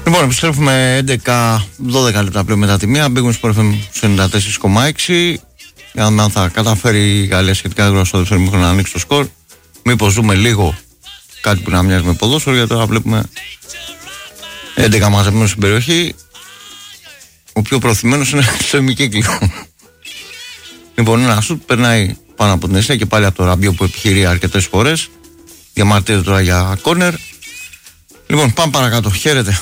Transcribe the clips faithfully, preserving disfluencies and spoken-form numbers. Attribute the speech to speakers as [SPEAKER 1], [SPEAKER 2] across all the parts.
[SPEAKER 1] Λοιπόν, επιστρέφουμε έντεκα δώδεκα λεπτά πλέον μετά τη μία. Μπήκαμε στο εφ εμ ενενήντα τέσσερα κόμμα έξι. Για να δούμε αν θα καταφέρει η Γαλλία σχετικά γρήγορα στο δεύτερο ημίχρονο να ανοίξει το σκορ. Μήπως ζούμε λίγο κάτι που να μοιάζει με ποδόσφαιρο, γιατί τώρα βλέπουμε έντεκα μαζεμένους στην περιοχή. Ο πιο προωθημένος είναι στο ημικύκλιο. Λοιπόν, ένα σουτ περνάει πάνω από την αιστεία και πάλι από το Ραμπιό που επιχειρεί αρκετές φορές. Διαμαρτύρεται τώρα για κόρνερ. Λοιπόν, πάμε παρακάτω. Χαίρετε.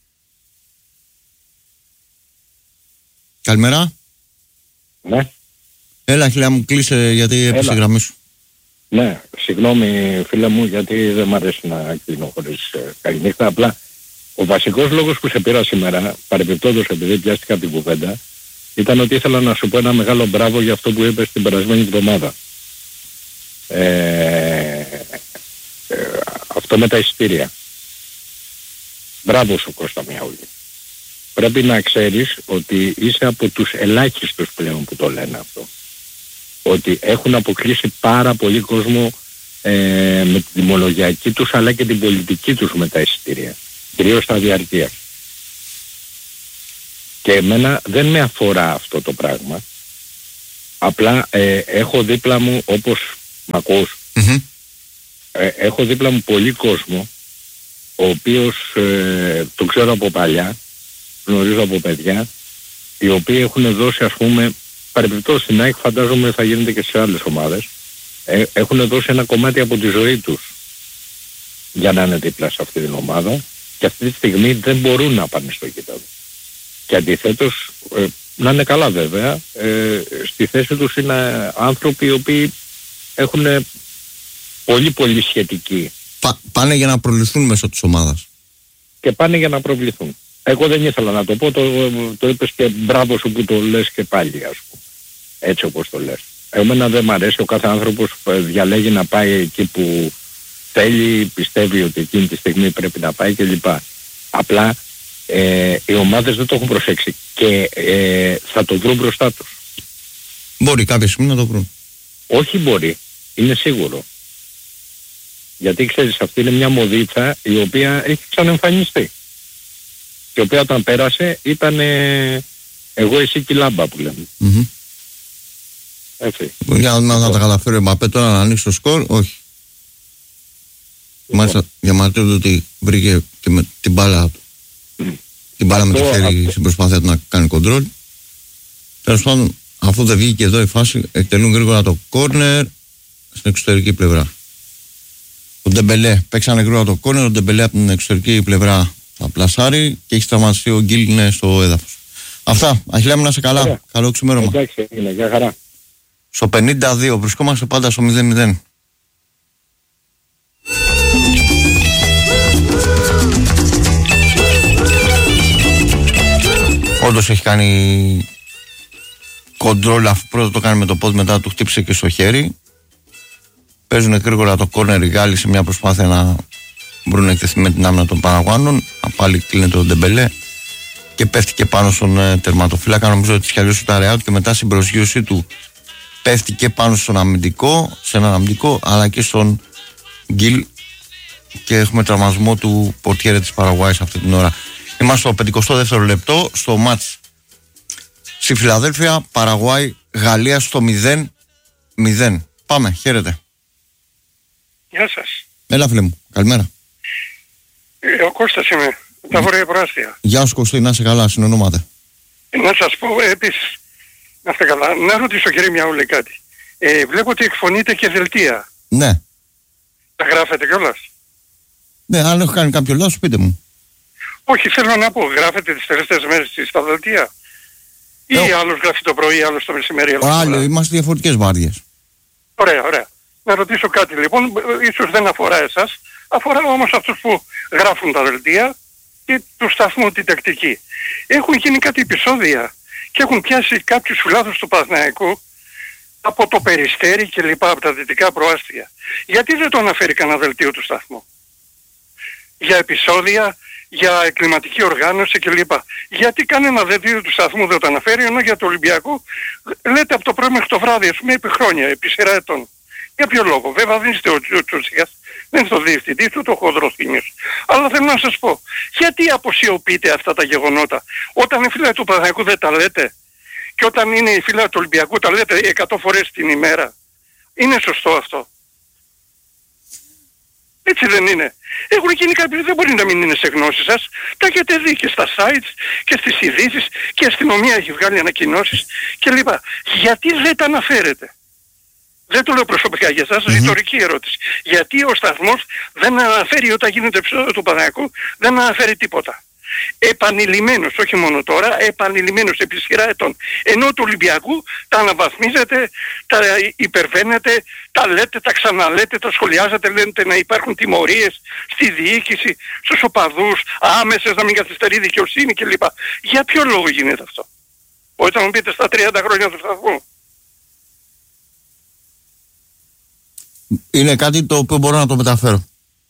[SPEAKER 1] Καλημέρα.
[SPEAKER 2] Ναι.
[SPEAKER 1] Έλα, χιλιά μου, κλείσε γιατί έπεσε η γραμμή σου.
[SPEAKER 2] Ναι, συγγνώμη φίλε μου, γιατί δεν μ' αρέσει να κλείνω χωρίς ε, καληνύχτα. Απλά ο βασικός λόγος που σε πήρα σήμερα, παρεμπιπτόντως επειδή πιάστηκα την κουβέντα, ήταν ότι ήθελα να σου πω ένα μεγάλο μπράβο για αυτό που είπες την περασμένη εβδομάδα. Ε, ε, αυτό με τα εισιτήρια. Μπράβο σου, Κώστα Μιαούλη. Πρέπει να ξέρεις ότι είσαι από τους ελάχιστους πλέον που το λένε αυτό. Ότι έχουν αποκλείσει πάρα πολύ κόσμο ε, με την τιμολογιακή τους αλλά και την πολιτική τους με τα εισιτήρια. Κυρίως τα διαρκεία. Και εμένα δεν με αφορά αυτό το πράγμα. Απλά ε, έχω δίπλα μου, όπως μ' ακούς, mm-hmm. ε, έχω δίπλα μου πολύ κόσμο ο οποίος ε, το ξέρω από παλιά, γνωρίζω από παιδιά, οι οποίοι έχουν δώσει, ας πούμε, παρεμπιπτώς στην ΑΕΚ, φαντάζομαι θα γίνεται και σε άλλες ομάδες, ε, έχουν δώσει ένα κομμάτι από τη ζωή τους για να είναι δίπλα σε αυτή την ομάδα και αυτή τη στιγμή δεν μπορούν να πάνε στο γήπεδο. Και αντιθέτως, ε, να είναι καλά βέβαια, ε, στη θέση τους είναι άνθρωποι οι οποίοι έχουν πολύ πολύ σχετική.
[SPEAKER 1] Πα, πάνε για να προβληθούν μέσω της ομάδας.
[SPEAKER 2] Και πάνε για να προβληθούν. Εγώ δεν ήθελα να το πω, το, το είπες και μπράβο σου που το λες και πάλι, ας πούμε. Έτσι όπως το λες. Εμένα δεν μ' αρέσει, ο κάθε άνθρωπος διαλέγει να πάει εκεί που θέλει, πιστεύει ότι εκείνη τη στιγμή πρέπει να πάει κλπ. Απλά ε, οι ομάδες δεν το έχουν προσέξει και ε, θα το βρουν μπροστά τους.
[SPEAKER 1] Μπορεί κάποια στιγμή να το βρουν.
[SPEAKER 2] Όχι μπορεί, είναι σίγουρο. Γιατί ξέρεις, αυτή είναι μια μοδίτσα η οποία έχει ξανεμφανιστεί. Και η οποία όταν πέρασε ήταν ε, εγώ εσύ και η λάμπα που λέμε.
[SPEAKER 1] Mm-hmm.
[SPEAKER 2] Έτσι.
[SPEAKER 1] Για να δούμε αν θα τα καταφέρει ο Μπαπέ τώρα να ανοίξει το σκορ, όχι. Μάλιστα διαμαρτύρονται ότι βρήκε και με την μπάλα του. Mm. Την μπάλα αυτό, με το χέρι αυτό. Στην προσπάθεια του να κάνει κοντρόλ. Τέλος πάντων, αφού δεν βγήκε εδώ η φάση, εκτελούν γρήγορα το κόρνερ στην εξωτερική πλευρά. Ο Ντεμπελέ παίξανε γρήγορα το κόρνερ, ο Ντεμπελέ από την εξωτερική πλευρά θα πλασάρει και έχει τραυματιστεί ο Γκίλ είναι στο έδαφος. Αυτά. Αχιλιά μου, να είσαι καλά. Ωραία. Καλό ξημέρωμα.
[SPEAKER 2] Εντάξει, είναι για χαρά.
[SPEAKER 1] Στο πενήντα δύο βρισκόμαστε πάντα στο μηδέν μηδέν. Όντως έχει κάνει κοντρόλ, αφού πρώτα το κάνει με το πόδι, μετά του χτύπησε και στο χέρι. Παίζουν γρήγορα το κόρνερ οι Γάλλοι σε μια προσπάθεια να βρουν εκτεθεί με την άμυνα των Παναγουάνων. Πάλι κλείνεται ο Ντεμπελέ και πέφτει και πάνω στον ε, τερματοφύλακα. Νομίζω ότι κι αλλιώς ήταν ρεάλ και μετά στην προσγείωσή του πέφτει και πάνω στον αμυντικό, σε έναν αμυντικό, αλλά και στον Γκίλ και έχουμε τραυματισμό του πορτιέρε της Παραγουάης αυτή την ώρα. Είμαστε στο πενηκοστό δεύτερο λεπτό στο μάτς στη Φιλαδέλφια, Παραγουάη, Γαλλία στο μηδέν μηδέν. Πάμε, χαίρετε.
[SPEAKER 3] Γεια σας.
[SPEAKER 1] Έλα φίλε μου, καλημέρα.
[SPEAKER 3] Ε, ο Κώστας είμαι, τα Βόρεια Προάστια.
[SPEAKER 1] Γεια σου Κωστή, να είσαι καλά, συνονόματα.
[SPEAKER 3] Ε, να σας πω ε, επίσης, να είστε καλά, να ρωτήσω κύριε Μιαούλη κάτι. Ε, βλέπω ότι εκφωνείτε και δελτία.
[SPEAKER 1] Ναι.
[SPEAKER 3] Τα γράφετε κιόλας.
[SPEAKER 1] Ναι, αν έχω κάνει κάποιο λάθος πείτε μου.
[SPEAKER 3] Όχι, θέλω να πω, γράφετε τις τελευταίες μέρες στα δελτία. Ή ε, άλλος γράφει το πρωί, άλλος το μεσημέρι.
[SPEAKER 1] Άλλο, είμαστε διαφορετικές βάρδιες.
[SPEAKER 3] Ωραία, ωραία. Να ρωτήσω κάτι λοιπόν, ίσως δεν αφορά εσάς, αφορά όμως αυτούς που γράφουν τα δελτία και του σταθμού την τακτική. Έχουν γίνει κάτι επεισόδια και έχουν πιάσει κάποιους φιλάθλους του Παναθηναϊκού από το Περιστέρι και λοιπά, από τα δυτικά προάστια. Γιατί δεν το αναφέρει κανένα δελτίο του σταθμού? Για επεισόδια, για εγκληματική οργάνωση κλπ. Γιατί κανένα δελτίο του σταθμού δεν το αναφέρει, ενώ για το Ολυμπιακό λέτε από το πρωί μέχρι το βράδυ, ας πούμε, επί χρόνια, επί σειρά ετών. Για ποιο λόγο? Βέβαια δεν είστε ο Τσούτσιας, Δεν στο διευθυντή του, το έχω δροθυμίσει. Αλλά θέλω να σας πω, γιατί αποσιωπείτε αυτά τα γεγονότα? Όταν οι φίλοι του Παναθηναϊκού δεν τα λέτε, και όταν είναι οι φίλοι του Ολυμπιακού τα λέτε εκατό φορές την ημέρα. Είναι σωστό αυτό? Έτσι δεν είναι? Έχουν γίνει κάποιοι, δεν μπορεί να μην είναι σε γνώση σας. Τα έχετε δει και στα sites και στις ειδήσεις, και η αστυνομία έχει βγάλει ανακοινώσεις κλπ. Γιατί δεν τα αναφέρετε? Δεν το λέω προσωπικά για εσάς, mm-hmm. ρητορική ερώτηση. Γιατί ο σταθμός δεν αναφέρει όταν γίνεται επεισόδιο του Παναθηναϊκού, δεν αναφέρει τίποτα? Επανειλημμένος, όχι μόνο τώρα, επανειλημμένος επί σειρά ετών. Ενώ του Ολυμπιακού τα αναβαθμίζετε, τα υπερβαίνετε, τα λέτε, τα ξαναλέτε, τα σχολιάζετε, λέτε να υπάρχουν τιμωρίες στη διοίκηση, στους οπαδούς, άμεσες, να μην καθυστερεί δικαιοσύνη κλπ. Για ποιο λόγο γίνεται αυτό? Μπορείτε να μου πείτε στα τριάντα χρόνια του σταθμού?
[SPEAKER 1] Είναι κάτι το οποίο μπορώ να το μεταφέρω.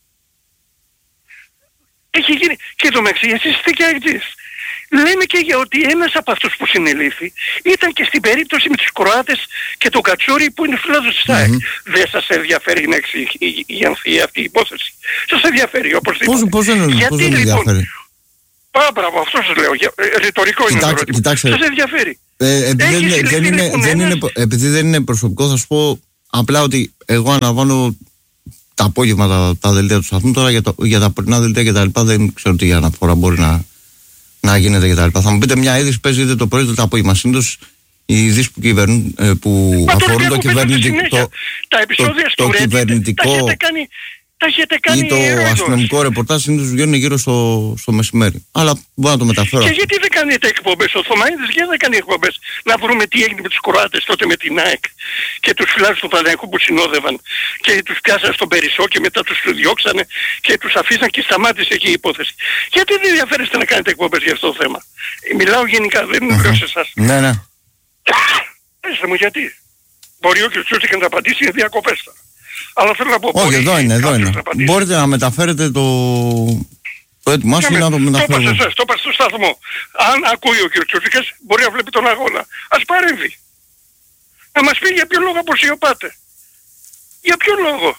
[SPEAKER 3] Έχει γίνει και το μεταξύ, εσείς είστε και αγγλείς. Λένε και για ότι ένας από αυτούς που συνελήφθη ήταν και στην περίπτωση με τους Κροάτες και τον Κατσούρη που είναι φιλάδος της ΑΕΚ. Mm-hmm. Δεν σας ενδιαφέρει να εξηγιανθεί αυτή η υπόθεση? Σας ενδιαφέρει οπωσδήποτε?
[SPEAKER 1] Πώς, πώς δεν,
[SPEAKER 3] γιατί,
[SPEAKER 1] πώς δεν
[SPEAKER 3] λοιπόν,
[SPEAKER 1] ενδιαφέρει?
[SPEAKER 3] Πάρα μπράβο, αυτό σας λέω. Ε, ρητορικό είναι το ερώτημα.
[SPEAKER 1] Κοιτάξτε,
[SPEAKER 3] σας ενδιαφέρει?
[SPEAKER 1] Ε, επειδή, δεν, δεν είναι,
[SPEAKER 3] λοιπόν
[SPEAKER 1] δεν είναι, επειδή δεν είναι προσωπικό, θα σου πω απλά ότι εγώ αναβάνω τα απόγευμα τα, τα δελτία του σταθμού. Τώρα για, το, για τα πρωινά δελτία και τα λοιπά δεν ξέρω τι αναφορά μπορεί να, να γίνεται και τα λοιπά. Θα μου πείτε μια είδηση παίζει είτε το πρωί είτε το απόγευμα. Συνήθως οι ειδήσεις που, κυβερνούν, που αφορούν το κυβερνητικό,
[SPEAKER 3] τα επεισόδια
[SPEAKER 1] το, το, το κυβερνητικό ή το αστυνομικό ρεπορτάζ συνήθως βγαίνουν γύρω στο, στο μεσημέρι. Αλλά μπορώ να το μεταφέρω.
[SPEAKER 3] Και γιατί δεν κάνετε εκπομπές? Ο Θωμαίδης γιατί δεν κάνει εκπομπές? Να βρούμε τι έγινε με τους Κροάτες τότε με την ΑΕΚ και τους φιλάδους του Παναθηναϊκού που συνόδευαν και τους πιάσαν στον Περισσό και μετά τους διώξανε και τους αφήσαν και σταμάτησε εκεί η υπόθεση. Γιατί δεν ενδιαφέρεστε να κάνετε εκπομπές για αυτό το θέμα? Μιλάω γενικά, δεν είναι mm-hmm. σε εσάς.
[SPEAKER 1] Ναι, ναι.
[SPEAKER 3] Πέστε μου γιατί. Μπορεί ο κ. Τσούσης να απαντήσει, είναι διακοπές τώρα. Αλλά θέλω να πω...
[SPEAKER 1] Όχι, εδώ είναι, εδώ είναι. Να μπορείτε να μεταφέρετε το, το έτοιμά σου ή να το μεταφέρετε.
[SPEAKER 3] Το είπα σε το είπα στο σταθμό. Αν ακούει ο κ. Τσούσικας, μπορεί να βλέπει τον αγώνα. Ας παρέμβει. Να μας πει για ποιο λόγο αποσιωπάτε. Για ποιο λόγο?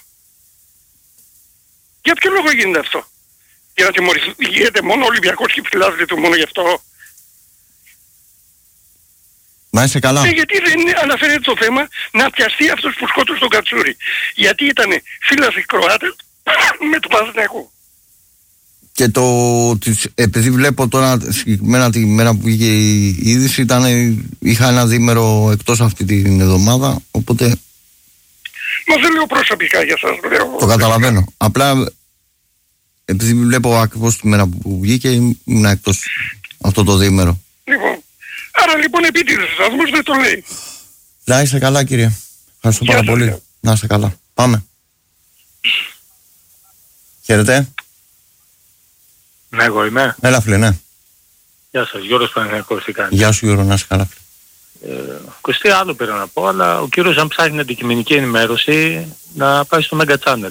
[SPEAKER 3] Για ποιο λόγο γίνεται αυτό? Για να τιμωρηθείτε μόνο ο Ολυμπιακός και φυλάζετε του μόνο γι' αυτό?
[SPEAKER 1] Να είσαι καλά.
[SPEAKER 3] Ε, γιατί δεν αναφέρεται το θέμα να πιαστεί αυτός που σκότωσε τον Κατσούρη? Γιατί ήταν φίλος οι Κροάτες με του Παναθηναϊκού.
[SPEAKER 1] Και το, επειδή βλέπω τώρα συγκεκριμένα τη μέρα που βγήκε η είδηση, ήταν, είχα ένα διήμερο εκτός αυτή την εβδομάδα, οπότε...
[SPEAKER 3] Μα δεν λέω προσωπικά για σας, λέω.
[SPEAKER 1] Το καταλαβαίνω. Απλά, επειδή βλέπω ακριβώς τη μέρα που βγήκε, ήμουν εκτός αυτό το διήμερο.
[SPEAKER 3] Λοιπόν, άρα λοιπόν επίτηδες ο σταθμός δεν το λέει.
[SPEAKER 1] Να είστε καλά, κύριε. Ευχαριστώ πάρα πολύ. Λέω. Να είστε καλά. Πάμε. Χαίρετε.
[SPEAKER 4] Ναι, εγώ είμαι.
[SPEAKER 1] Έλα, φίλε, ναι.
[SPEAKER 4] Γεια σας, Γιώργος Παναθηναϊκός, τι κάνεις?
[SPEAKER 1] Γεια σου, Γιώργο, να είσαι καλά, φίλε.
[SPEAKER 4] Ε, Κωστή, άλλο πήρα να πω, αλλά ο κύριος αν ψάχνει αντικειμενική ενημέρωση να πάει στο Mega Channel.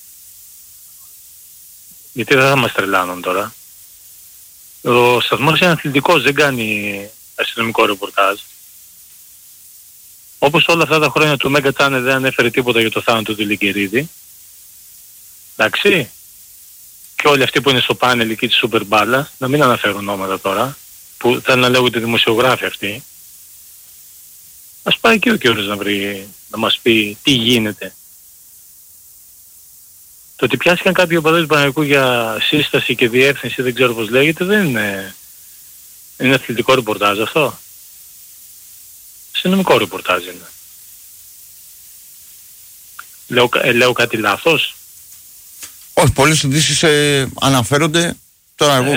[SPEAKER 4] Γιατί δεν θα μας τρελάνουν τώρα. Ο σταθμός είναι αθλητικός, δεν κάνει αστυνομικό ρεπορτάζ. Όπως όλα αυτά τα χρόνια του Mega Channel δεν ανέφερε τίποτα για το θάνατο του Λιγκερίδη. Εντάξει. Και όλοι αυτοί που είναι στο πάνελ εκεί της Super Balla, να μην αναφέρουν ονόματα τώρα, που θέλουν να λέγονται δημοσιογράφοι αυτοί. Ας πάει και ο κύριος να βρει, να μας πει τι γίνεται. Το ότι πιάστηκαν κάποιοι οπαδοί του Παναθηναϊκού για σύσταση και διεύθυνση, δεν ξέρω πώς λέγεται, δεν είναι, είναι αθλητικό ρεπορτάζ αυτό. Αστυνομικό ρεπορτάζ είναι. Λέω, ε, λέω κάτι λάθος?
[SPEAKER 1] Όχι, πολλές ειδήσεις ε, αναφέρονται. Τώρα εγώ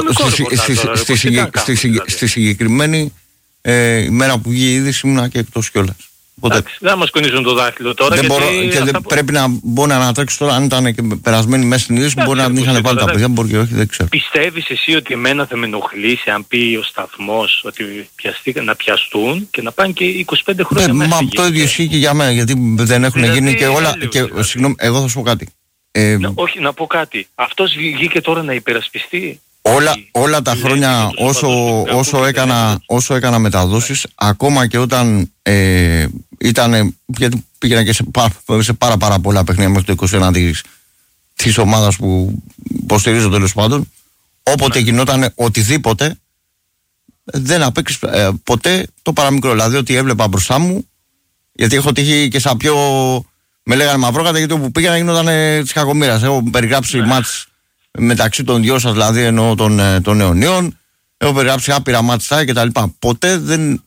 [SPEAKER 1] στη συγκεκριμένη ε, ημέρα που βγήκε η είδηση ήμουνα και εκτός κιόλας.
[SPEAKER 4] Εντάξει, δεν μας κονίζουν το δάχτυλο τώρα.
[SPEAKER 1] Δεν
[SPEAKER 4] γιατί
[SPEAKER 1] μπορώ, και δεν
[SPEAKER 4] που...
[SPEAKER 1] πρέπει να μπορώ να ανατρέξω τώρα. Αν ήταν και περασμένη μέσα στην είδηση, μπορεί να την είχαν βάλει τα παιδιά, μπορεί και όχι, δεν ξέρω.
[SPEAKER 4] Πιστεύεις εσύ ότι εμένα θα με ενοχλήσει αν πει ο σταθμός ότι πιαστεί, να πιαστούν και να πάνε και είκοσι πέντε χρόνια
[SPEAKER 1] ναι,
[SPEAKER 4] μέσα?
[SPEAKER 1] Μα το ίδιο ισχύει και για μένα, γιατί δεν έχουν δηλαδή, γίνει και όλα.
[SPEAKER 4] Λίγο,
[SPEAKER 1] και,
[SPEAKER 4] δηλαδή.
[SPEAKER 1] Συγγνώμη, εγώ θα σου πω κάτι. Ε,
[SPEAKER 4] να, όχι, να πω κάτι. Αυτός βγήκε τώρα να υπερασπιστεί.
[SPEAKER 1] Όλα, όλα τα χρόνια όσο, όσο, έκανα, όσο έκανα μεταδόσεις, ακόμα και όταν ε, ήταν, γιατί πήγαινα και σε, σε πάρα πάρα πολλά παιχνίδια μέχρι το είκοσι ένα της, της ομάδας που υποστηρίζω τέλος πάντων, όποτε ναι. γινόταν οτιδήποτε, δεν απέκτησε ε, ποτέ το παραμικρό. Δηλαδή ότι έβλεπα μπροστά μου, γιατί έχω τύχει και σαν πιο. Με λέγανε μαυρόκατα, γιατί όπου πήγαινα γινόταν ε, της κακομοίρας. Έχω περιγράψει ναι. μάτς μεταξύ των δυο σας, δηλαδή εννοώ των, ε, των αιωνίων. Έχω περιγράψει άπειρα μάτς και τα λοιπά. Ποτέ δεν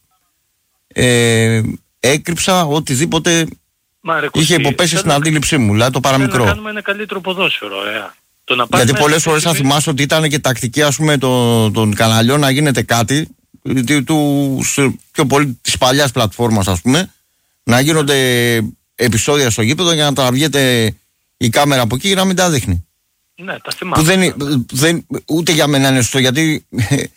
[SPEAKER 1] ε, έκρυψα οτιδήποτε Μα, ρε, είχε υποπέσει στην αντίληψή μου. Δηλαδή το παραμικρό.
[SPEAKER 4] Να κάνουμε ένα καλύτερο ποδόσφαιρο, ωραία. Το να
[SPEAKER 1] γιατί πολλές φορές θα θυμάσαι ότι ήταν και τακτική, ας πούμε, των, των καναλιών να γίνεται κάτι, του, πιο πολύ της παλιάς πλατφόρμας, ας πούμε, να γίνονται επεισόδια στο γήπεδο για να τραβιέται η κάμερα από εκεί και να μην τα δείχνει.
[SPEAKER 4] Ναι, τα θυμάμαι.
[SPEAKER 1] Που δεν, δεν, ούτε για μένα είναι σωστό, γιατί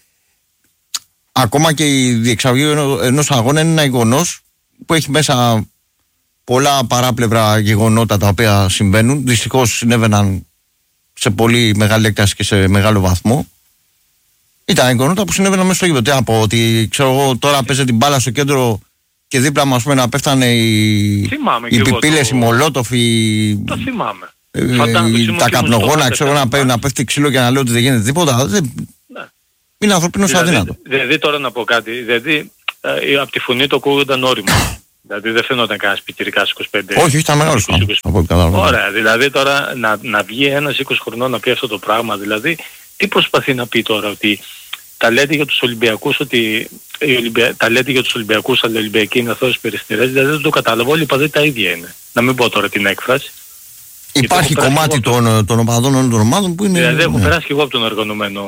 [SPEAKER 1] ακόμα και η διεξαγωγή ενός αγώνα είναι ένα γεγονός που έχει μέσα πολλά παράπλευρα γεγονότα τα οποία συμβαίνουν. Δυστυχώς συνέβαιναν σε πολύ μεγάλη έκταση και σε μεγάλο βαθμό. Ήταν γεγονότα που συνέβαιναν μέσα στο γήπεδο. Τι να πω, ότι ξέρω εγώ τώρα παίζει την μπάλα στο κέντρο και δίπλα μας να πέφτανε οι, οι πιπίλες, το... οι μολότοφ, οι...
[SPEAKER 4] Το θυμάμαι.
[SPEAKER 1] Ε, τα καπνογόνα, ξέρω να, πέ, να πέφτει ξύλο και να λέω ότι δεν γίνεται τίποτα. Δεν... Ναι. Είναι ανθρωπίνος δηλαδή, αδύνατο.
[SPEAKER 4] Δηλαδή τώρα να πω κάτι. Δηλαδή ε, από τη φωνή το ακούγονταν όριμο. Δηλαδή δεν φαινόταν κανένας πιτσιρικάς είκοσι πέντε.
[SPEAKER 1] Όχι, όχι, ήταν μεγάλος.
[SPEAKER 4] Ωραία, δηλαδή τώρα να, να βγει ένας είκοσι χρονών να πει αυτό το πράγμα, δηλαδή τι προσπαθεί να πει τώρα, ότι τα λέτε για τους Ολυμπιακούς, ότι οι Ολυμπια... τα λέτε για τους Ολυμπιακούς, αλλά οι Ολυμπιακοί είναι αθώες περιστερές, δηλαδή δεν το καταλαβαίνω, όλοι οι παδοί τα ίδια είναι. Να μην πω τώρα την έκφραση.
[SPEAKER 1] Υπάρχει κομμάτι των, των οπαδών όλων των ομάδων που είναι...
[SPEAKER 4] Δηλαδή έχω περάσει και εγώ από τον οργανωμένο,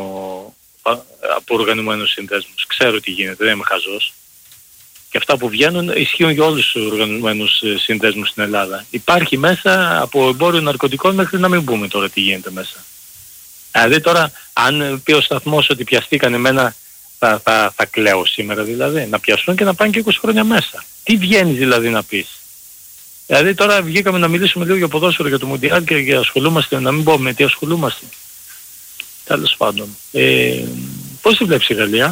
[SPEAKER 4] από οργανωμένους συνδέσμους. Ξέρω τι γίνεται, δεν είμαι χαζός. Και αυτά που βγαίνουν ισχύουν για όλους τους οργανωμένους συνδέσμους στην Ελλάδα. Υπάρχει μέσα από εμπόριο ναρκωτικών μέχρι να μην πούμε τώρα τι γίνεται μέσα. Δηλαδή τώρα αν πει ο σταθμός ότι πιαστήκαν εμένα θα, θα, θα κλαίω σήμερα δηλαδή. Να πιαστούν και να πάνε και είκοσι χρόνια μέσα. Τι βγαίνεις δηλαδή να πεις. Δηλαδή τώρα βγήκαμε να μιλήσουμε λίγο για ποδόσφαιρο, για το Μουντιάλ και για ασχολούμαστε, να μην πω με τι ασχολούμαστε. Τέλος πάντων. Ε, πώς τη βλέπεις η Γαλλία?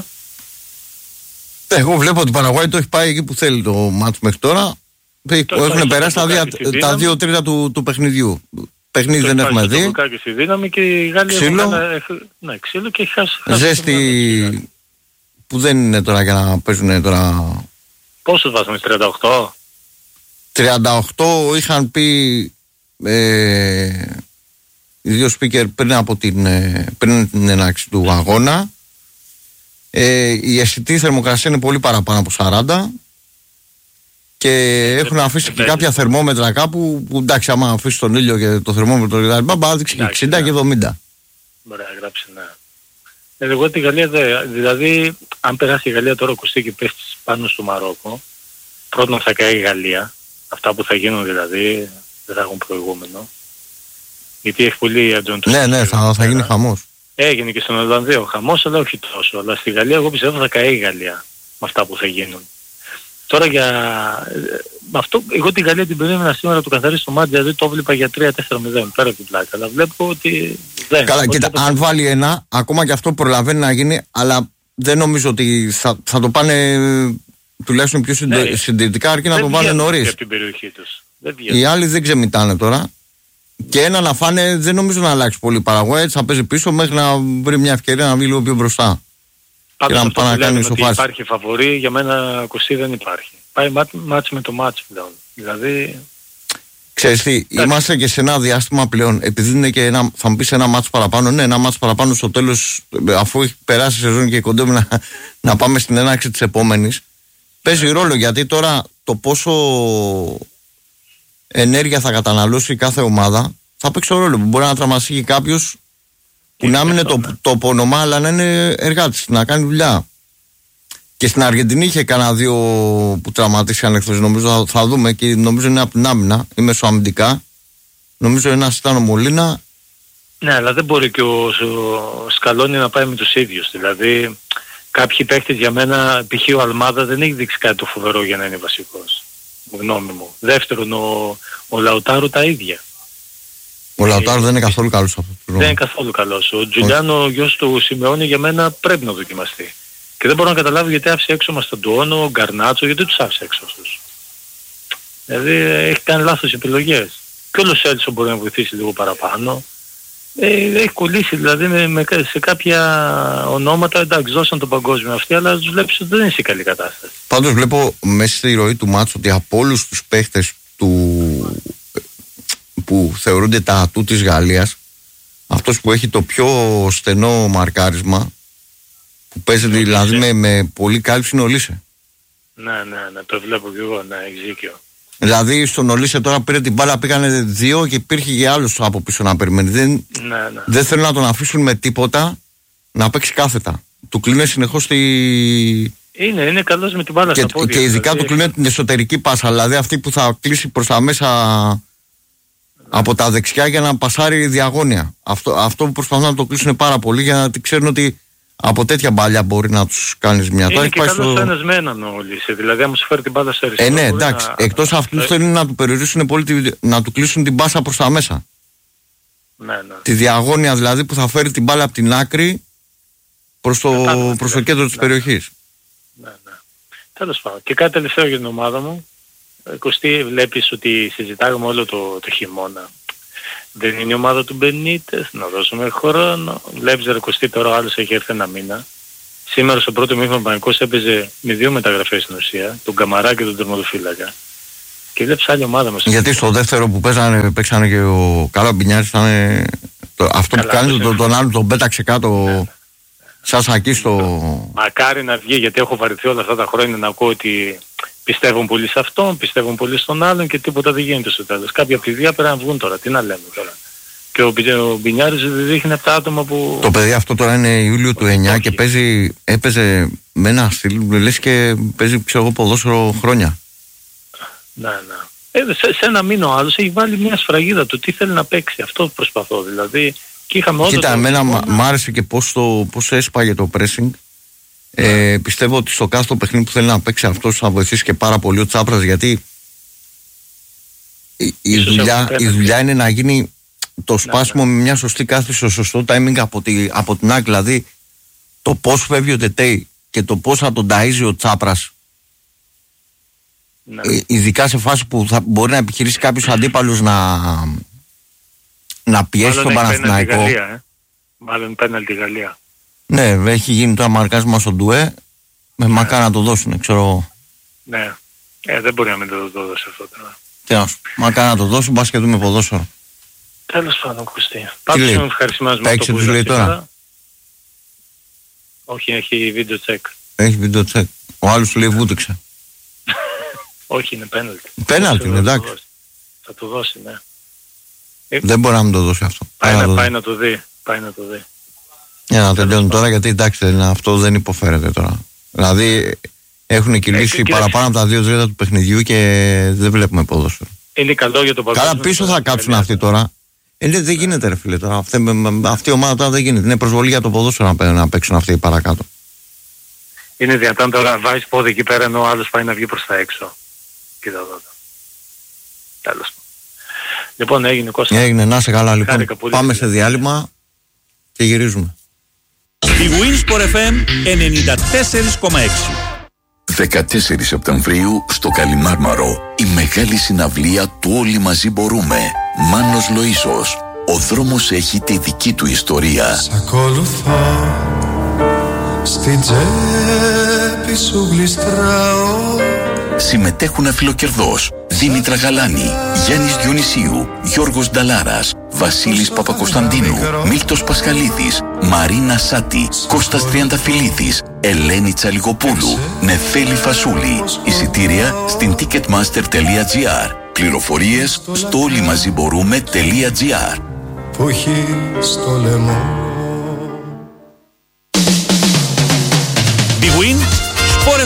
[SPEAKER 1] Εγώ βλέπω ότι η Παραγουάη το έχει πάει εκεί που θέλει το μάτς μέχρι τώρα. Έχουν περάσει τα, δια, τα δύο τρίτα του, του παιχνιδιού. Παιχνίδι το δεν έχουμε δει.
[SPEAKER 4] Στη δύναμη και η Γαλλία
[SPEAKER 1] ξύλο.
[SPEAKER 4] Ναι, ξύλο και έχει χάσει.
[SPEAKER 1] Ζέστη που δεν είναι τώρα για να παίζουν τώρα.
[SPEAKER 4] Πόσους βάζαμε, τριάντα οκτώ?
[SPEAKER 1] τριάντα οκτώ είχαν πει ε, οι δύο speaker πριν από την, ε, πριν την έναρξη του αγώνα. Ε, η αισθητή θερμοκρασία είναι πολύ παραπάνω από σαράντα και ε, έχουν αφήσει ε, και ε, κάποια θερμόμετρα κάπου που εντάξει, άμα αφήσει τον ήλιο και το θερμόμετρο και τα λοιπά, θα δείξει και εξήντα και εβδομήντα.
[SPEAKER 4] Ωραία, γράψει, ναι. Ε, εγώ τη Γαλλία, δηλαδή αν περάσει η Γαλλία τώρα ακουστεί και πέφτει πάνω στο Μαρόκο, πρώτον θα καεί η Γαλλία. Αυτά που θα γίνουν δηλαδή δεν θα έχουν προηγούμενο. Γιατί έχει πολύ ατζόντους.
[SPEAKER 1] Ναι, ναι, θα, θα γίνει χαμός.
[SPEAKER 4] Έγινε και στον Ολλανδίο χαμός, αλλά όχι τόσο. Αλλά στη Γαλλία εγώ πιστεύω θα καεί η Γαλλία με αυτά που θα γίνουν. Τώρα για... Με αυτό, εγώ τη Γαλλία την περίμενα σήμερα του καθαρίσει το μάτι, δηλαδή το βλέπα για τρία τέσσερα μηδέν πέρα από την πλάκα. Αλλά βλέπω ότι δεν.
[SPEAKER 1] Καλά, κοίτα, αν το... βάλει ένα, ακόμα και αυτό προλαβαίνει να γίνει, αλλά δεν νομίζω ότι θα, θα το πάνε τουλάχιστον πιο συντε... ναι, συντηρητικά, αρκεί να το πάνε νωρίς. Οι άλλοι δεν ξεμητάνε τώρα. Και ένα να φάνε δεν νομίζω να αλλάξει πολύ Παραγουάη, έτσι θα παίζει πίσω μέχρι να βρει μια ευκαιρία να βγει λίγο πιο μπροστά.
[SPEAKER 4] Πάντως αυτό που λέμε ότι υπάρχει φαβορί, για μένα κοσί δεν υπάρχει. Πάει μάτς με το μάτς πλέον. Δηλαδή...
[SPEAKER 1] Ξέρεις τι, είμαστε και σε ένα διάστημα πλέον, επειδή είναι και ένα, θα μου πεις ένα μάτς παραπάνω, ναι, ένα μάτς παραπάνω στο τέλος, αφού έχει περάσει η σεζόν και κοντεύει να, να πάμε στην έναρξη της επόμενης, παίζει ρόλο, γιατί τώρα το πόσο ενέργεια θα καταναλώσει κάθε ομάδα θα παίξει ρόλο. Μπορεί να τραυματιστεί κάποιος που να μην είναι το, το όνομα, αλλά να είναι εργάτης, να κάνει δουλειά. Και στην Αργεντινή είχε κανένα δύο που τραυματίστηκαν εχθρός, νομίζω θα, θα δούμε, και νομίζω είναι από την άμυνα ή μεσοαμυντικά. Νομίζω ένας ήταν ο Μολίνα.
[SPEAKER 4] Ναι, αλλά δεν μπορεί και ο, ο Σκαλόνι να πάει με τους ίδιους. Δηλαδή κάποιοι παίχτες για μένα, π.χ. ο Αλμάδα δεν έχει δείξει κάτι το φοβερό για να είναι βασικός. Γνώμη μου. Δεύτερον, ο, ο Λαουτάρο τα ίδια.
[SPEAKER 1] Ο Λαουτάρο ε, δεν είναι καθόλου καλός αυτό.
[SPEAKER 4] Δεν είναι καθόλου καλός. Ο Τζουλιάνο, ο γιος του Σιμεώνη, για μένα πρέπει να δοκιμαστεί. Και δεν μπορώ να καταλάβω γιατί άφησε έξω Μασταντουόνο, ο Γκαρνάτσο, γιατί τους άφησε έξω αυτούς. Δηλαδή έχει κάνει λάθος επιλογές. Και ο Λοσέλσο μπορεί να βοηθήσει λίγο παραπάνω. Ε, έχει κολλήσει δηλαδή με, με, σε κάποια ονόματα, εντάξει δώσαν τον παγκόσμιο αυτή, αλλά τους βλέπεις ότι δεν είναι σε καλή κατάσταση.
[SPEAKER 1] Πάντως βλέπω μέσα στη ροή του μάτσου ότι από όλους τους παίχτες του, που θεωρούνται τα ατού της Γαλλίας, αυτός που έχει το πιο στενό μαρκάρισμα, που παίζει δηλαδή με, με πολύ κάλυψη, είναι ο Λίσε.
[SPEAKER 4] Ναι, ναι, ναι, το βλέπω και εγώ, ναι, έχεις δίκιο.
[SPEAKER 1] Δηλαδή στον Ολύσε τώρα πήρε την μπάλα, πήγανε δύο και υπήρχε και άλλος από πίσω να περιμένει. Δεν,
[SPEAKER 4] ναι, ναι.
[SPEAKER 1] δεν θέλουν να τον αφήσουν με τίποτα να παίξει κάθετα. Του κλείνει συνεχώς τη...
[SPEAKER 4] Είναι, είναι καλός με την μπάλα
[SPEAKER 1] και,
[SPEAKER 4] στα πόδια.
[SPEAKER 1] Και ειδικά
[SPEAKER 4] δηλαδή...
[SPEAKER 1] του κλείνει την εσωτερική πάσα. Δηλαδή αυτή που θα κλείσει προς τα μέσα ναι. από τα δεξιά για να πασάρει διαγώνια. Αυτό, αυτό που προσπαθούν να το κλείσουν πάρα πολύ για να ξέρουν ότι από τέτοια μπάλια μπορεί να τους κάνεις μια.
[SPEAKER 4] Είναι και καλός στο... ένας με έναν ο Λίσε, δηλαδή άμα σου φέρει την μπάλα στο αριστερό.
[SPEAKER 1] Ε, ναι, εντάξει. Να... Εκτός αυτού θέλουν να του περιορίσουν πολύ, να του κλείσουν την πάσα προς τα μέσα.
[SPEAKER 4] Ναι, ναι.
[SPEAKER 1] Τη διαγώνια δηλαδή που θα φέρει την μπάλα από την άκρη προς το, ναι, προς το κέντρο ναι. της περιοχής.
[SPEAKER 4] Ναι, ναι. Τέλος πάντων. Και κάτι τελευταίο για την ομάδα μου. Κωστή, βλέπεις ότι συζητάγαμε όλο το, το χειμώνα. Δεν είναι η ομάδα του Μπενίτες, να δώσουμε χρόνο. Βλέπεις ρε Κωστή, τώρα ο άλλος έχει έρθει ένα μήνα. Σήμερα στο πρώτο μήνα ο Παναθηναϊκός έπαιζε με δύο μεταγραφές στην ουσία, τον Καμαρά και τον τερματοφύλακα. Και βλέπεις άλλη ομάδα μας.
[SPEAKER 1] Γιατί στο δεύτερο που παίζανε, παίξανε και ο Καλαμπινιάρης ήταν το, αυτό καλά, που κάνει τον, τον άλλον τον πέταξε κάτω ναι. σαν σακί στο...
[SPEAKER 4] Μακάρι να βγει, γιατί έχω βαρεθεί όλα αυτά τα χρόνια να ακούω ότι πιστεύουν πολύ σε αυτόν, πιστεύουν πολύ στον άλλον και τίποτα δεν γίνεται στο τέλος. Κάποια από τη δύο πρέπει να βγουν τώρα, τι να λέμε τώρα. Και ο, ο Μπινιάρης δείχνει από τα άτομα που...
[SPEAKER 1] Το παιδί αυτό τώρα είναι Ιούλιο του εννιά όχι. Και παίζει, έπαιζε με ένα στυλ, λες και παίζει ξέρω εγώ ποδόσφαιρο χρόνια.
[SPEAKER 4] Ναι, ναι. Ε, σε, σε ένα μήνα ο άλλος έχει βάλει μια σφραγίδα του τι θέλει να παίξει. Αυτό προσπαθώ δηλαδή. Και είχαμε όλο
[SPEAKER 1] Κοίτα,
[SPEAKER 4] το...
[SPEAKER 1] εμένα μ' άρεσε και πώς, το, πώς έσπαγε το pressing. Ε, yeah. Πιστεύω ότι στο κάθε παιχνίδι που θέλει να παίξει αυτός θα βοηθήσει και πάρα πολύ ο Τσάπρας, γιατί η, η, δουλειά, η δουλειά είναι να γίνει το σπάσιμο ναι, ναι. με μια σωστή κάθεση στο σωστό timing από, τη, από την άκρη. Δηλαδή το πώς φεύγει ο Τετέι και το πώς θα τον ταΐζει ο Τσάπρας ναι. ε, ειδικά σε φάση που θα μπορεί να επιχειρήσει κάποιος αντίπαλος να, να πιέσει
[SPEAKER 4] μάλλον
[SPEAKER 1] τον Παναθηναϊκό.
[SPEAKER 4] Ε. Μάλλον πέναλτι Γαλλία.
[SPEAKER 1] Ναι, έχει γίνει τώρα μαρκάσμα στον Ντουέ. Με ναι. μακά να το δώσουν, ξέρω.
[SPEAKER 4] Ναι. Ε, δεν μπορεί να μην το, το δώσει αυτό τώρα.
[SPEAKER 1] Τι να σου, μακά να το δώσουν, μπας και δούμε ποδόσφαιρο.
[SPEAKER 4] Τέλος πάντων, Κωστή. Πάντως είμαι ευχαριστημένος με αυτό που
[SPEAKER 1] λέει τώρα.
[SPEAKER 4] Όχι, έχει βίντεο τσεκ.
[SPEAKER 1] Έχει βίντεο τσεκ. Ο άλλος του λέει βούτυξε.
[SPEAKER 4] Όχι, είναι πέναλτι.
[SPEAKER 1] Πέναλτι, είναι εντάξει.
[SPEAKER 4] Θα του δώσει, ναι.
[SPEAKER 1] Δεν μπορεί να μην το δώσει αυτό.
[SPEAKER 4] Πάει, να, πάει να το δει. Πάει να το δει.
[SPEAKER 1] Για να τελειώνει τώρα, γιατί εντάξει, αυτό δεν υποφέρεται τώρα. Δηλαδή έχουν κυλήσει παραπάνω από τα δύο τρίτα του παιχνιδιού και δεν βλέπουμε ποδόσφαιρο.
[SPEAKER 4] Είναι καλό για τον παγκόσμιο.
[SPEAKER 1] Καλά, πίσω θα κάτσουν αυτοί τώρα. Ε, δεν γίνεται, ρε φίλε τώρα. Αυτή, αυτή η ομάδα τώρα δεν γίνεται. Είναι προσβολή για το ποδόσφαιρο να, να παίξουν αυτοί παρακάτω.
[SPEAKER 4] Είναι δυνατόν τώρα βάζεις πόδι εκεί πέρα ενώ ο άλλος πάει να βγει προς τα έξω. Κοίτα εδώ. Τέλος. Λοιπόν, έγινε Κώστα.
[SPEAKER 1] Έγινε, να σε καλά λοιπόν. Πάμε σε διάλειμμα και γυρίζουμε.
[SPEAKER 5] Η Winsport εφ εμ ενενήντα τέσσερα κόμμα έξι.
[SPEAKER 6] δεκατέσσερις Σεπτεμβρίου στο Καλιμάρμαρο η μεγάλη συναυλία του Όλοι Μαζί Μπορούμε. Μάνος Λοΐσος. Ο δρόμος έχει τη δική του ιστορία.
[SPEAKER 7] Σ' ακολουθώ, στην τσέπη σου γλιστράω.
[SPEAKER 6] Συμμετέχουν Αφιλοκερδός, Δήμητρα Γαλάνη, Γιάννης Διονυσίου, Γιώργος Νταλάρας, Βασίλης Παπακοσταντίνου, Μίλτος Πασχαλίδης, Μαρίνα Σάτη, Κώστας Τριανταφυλλίδης, Ελένη Τσαλιγοπούλου, Νεφέλη Φασούλη. Εισιτήρια στην ticketmaster τελεία τζι άρ. Πληροφορίες στο όλοιμαζιμπορούμε τελεία τζι άρ.
[SPEAKER 7] Που έχει στο λαιμό